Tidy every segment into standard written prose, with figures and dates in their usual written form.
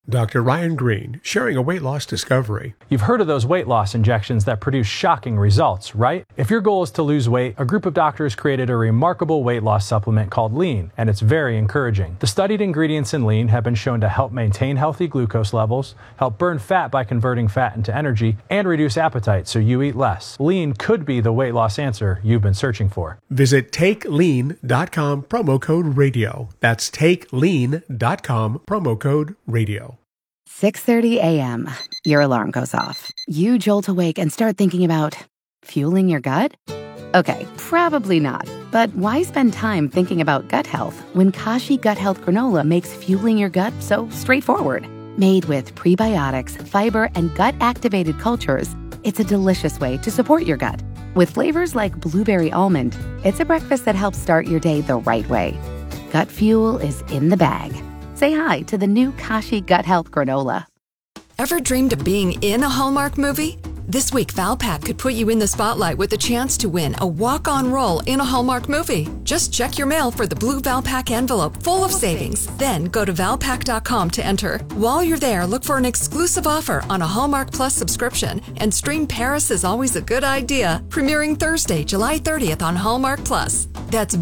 Dr. Ryan Green, sharing a weight loss discovery. You've heard of those weight loss injections that produce shocking results, right? If your goal is to lose weight, a group of doctors created a remarkable weight loss supplement called Lean, and it's very encouraging. The studied ingredients in Lean have been shown to help maintain healthy glucose levels, help burn fat by converting fat into energy, and reduce appetite so you eat less. Lean could be the weight loss answer you've been searching for. Visit TakeLean.com, promo code radio. That's TakeLean.com, promo code radio. 6:30 a.m. Your alarm goes off. You jolt awake and start thinking about fueling your gut? Okay, probably not. But why spend time thinking about gut health when Kashi Gut Health Granola makes fueling your gut so straightforward? Made with prebiotics, fiber, and gut-activated cultures, it's a delicious way to support your gut. With flavors like blueberry almond, it's a breakfast that helps start your day the right way. Gut fuel is in the bag. Say hi to the new Kashi Gut Health Granola. Ever dreamed of being in a Hallmark movie? This week, Valpak could put you in the spotlight with a chance to win a walk-on role in a Hallmark movie. Just check your mail for the blue Valpak envelope full of savings. Then go to Valpak.com to enter. While you're there, look for an exclusive offer on a Hallmark Plus subscription and stream Paris is Always a Good Idea, premiering Thursday, July 30th on Hallmark Plus. That's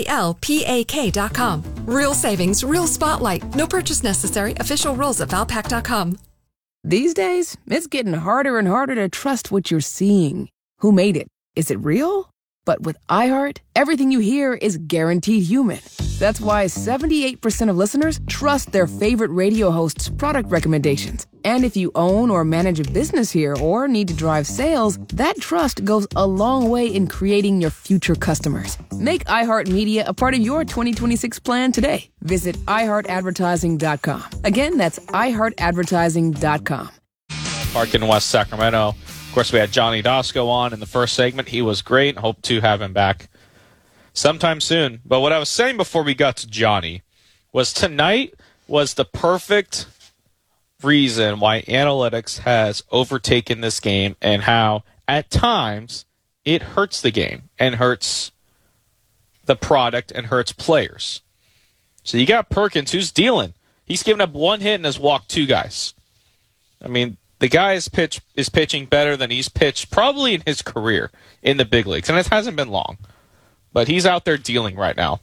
VALPAK.com. Real savings, real spotlight. No purchase necessary. Official rules at Valpak.com. These days, it's getting harder and harder to trust what you're seeing. Who made it? Is it real? But with iHeart, everything you hear is guaranteed human. That's why 78% of listeners trust their favorite radio host's product recommendations. And if you own or manage a business here or need to drive sales, that trust goes a long way in creating your future customers. Make iHeartMedia a part of your 2026 plan today. Visit iHeartAdvertising.com. Again, that's iHeartAdvertising.com. Park in West Sacramento. Of course, we had Johnny Dosco on in the first segment. He was great. Hope to have him back sometime soon. But what I was saying before we got to Johnny was tonight was the perfect reason why analytics has overtaken this game and how, at times, it hurts the game and hurts the product and hurts players. So you got Perkins, who's dealing. He's given up one hit and has walked two guys. I mean, the guy is pitching better than he's pitched probably in his career in the big leagues, and it hasn't been long. But he's out there dealing right now.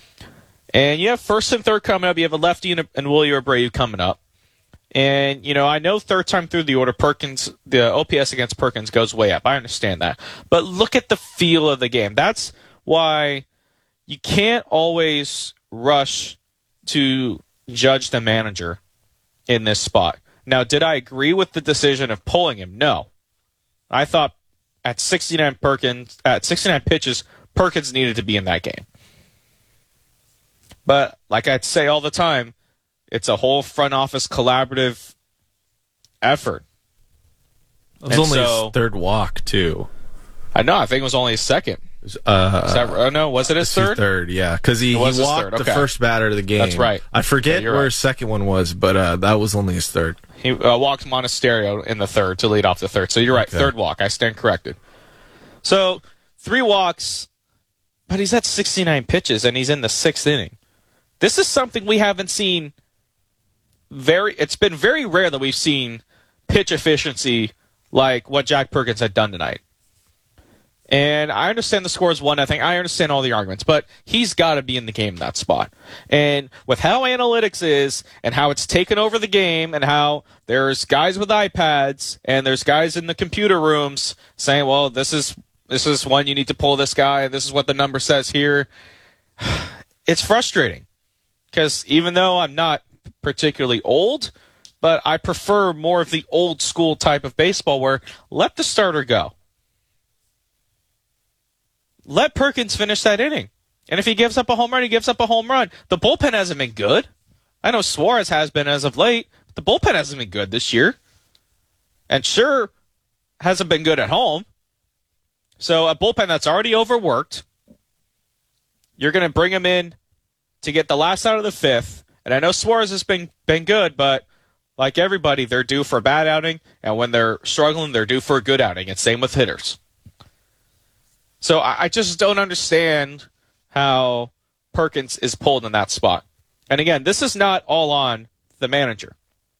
And you have first and third coming up. You have a lefty and Willie Abreu coming up. And, you know, I know third time through the order, Perkins, the OPS against Perkins goes way up. I understand that. But look at the feel of the game. That's why you can't always rush to judge the manager in this spot. Now, did I agree with the decision of pulling him? No. I thought at 69 pitches, Perkins needed to be in that game. But like I say all the time, it's a whole front office collaborative effort. It was only his third walk, too. I know. I think it was only his second. Was it his third? Third, yeah. Because he walked the first batter of the game. That's right. I forget where his second one was, but that was only his third. He walked Monasterio in the third to lead off the third. So you're right. Okay. Third walk. I stand corrected. So 3 walks, but he's at 69 pitches, and he's in the 6th inning. This is something we haven't seen. It's been very rare that we've seen pitch efficiency like what Jack Perkins had done tonight. And I understand the score is 1-0. I understand all the arguments, but he's got to be in the game in that spot. And with how analytics is and how it's taken over the game and how there's guys with iPads and there's guys in the computer rooms saying, well, this is when you need to pull this guy. This is what the number says here. It's frustrating because even though I'm not particularly old, but I prefer more of the old school type of baseball where let the starter go. Let Perkins finish that inning. And if he gives up a home run, he gives up a home run. The bullpen hasn't been good. I know Suarez has been as of late, but the bullpen hasn't been good this year. And sure, hasn't been good at home. So a bullpen that's already overworked, you're going to bring him in to get the last out of the 5th. And I know Suarez has been good, but like everybody, they're due for a bad outing. And when they're struggling, they're due for a good outing. And same with hitters. So I just don't understand how Perkins is pulled in that spot. And again, this is not all on the manager.